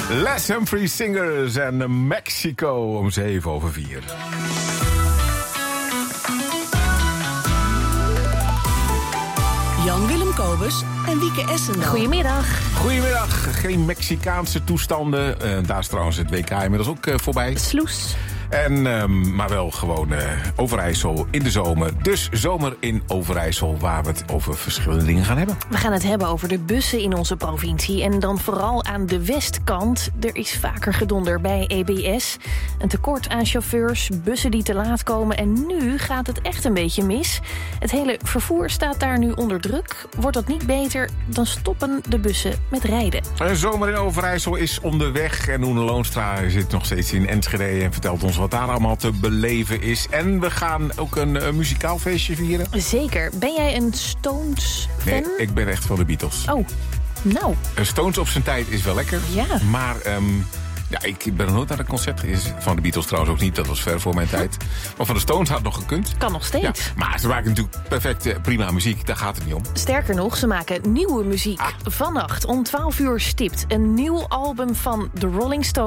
Les Humphries Singers en Mexico om 7:07. Jan-Willem Kobus en Wieke Essendaal. Goedemiddag. Goedemiddag. Geen Mexicaanse toestanden. Daar is trouwens het WK inmiddels ook voorbij. Sloes. Maar wel gewoon Overijssel in de zomer. Dus zomer in Overijssel, waar we het over verschillende dingen gaan hebben. We gaan het hebben over de bussen in onze provincie. En dan vooral aan de westkant. Er is vaker gedonder bij EBS. Een tekort aan chauffeurs, bussen die te laat komen. En nu gaat het echt een beetje mis. Het hele vervoer staat daar nu onder druk. Wordt dat niet beter, dan stoppen de bussen met rijden. Zomer in Overijssel is onderweg. En Oene Loonstra zit nog steeds in Enschede en vertelt ons wat daar allemaal te beleven is. En we gaan ook een muzikaal feestje vieren. Zeker. Ben jij een Stones-fan? Nee, ik ben echt van de Beatles. Oh, nou. Stones op zijn tijd is wel lekker. Ja. Maar ik ben nog nooit naar een concert geweest. Van de Beatles trouwens ook niet, dat was ver voor mijn tijd. Maar van de Stones had het nog gekund. Kan nog steeds. Ja, maar ze maken natuurlijk perfect prima muziek, daar gaat het niet om. Sterker nog, ze maken nieuwe muziek. Vannacht om 12 uur stipt een nieuw album van The Rolling Stones